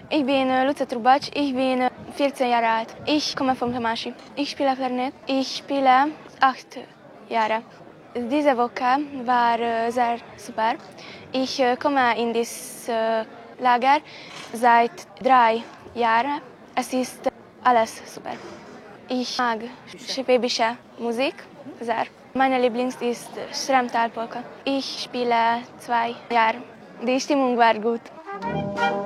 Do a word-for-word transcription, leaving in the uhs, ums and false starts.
Ich bin äh, Lucia Trubac, ich bin äh, vierzehn Jahre alt. Ich komme vom Tamashi. Ich spiele Klarinett. Ich spiele acht Jahre. Diese Woche war äh, sehr super. Ich äh, komme in dieses äh, Lager seit drei Jahren. Es ist äh, alles super. Ich mag schwäbische Musik sehr. Meine Lieblings ist Schrammtal-Polka. Ich spiele zwei Jahre. Die Stimmung war gut.